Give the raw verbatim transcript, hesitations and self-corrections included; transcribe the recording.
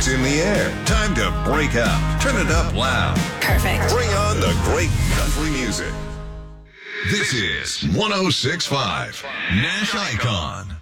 It's in the air. Time to break out. Turn it up loud. Perfect. Bring on the great country music. This is one oh six point five Nash Icon.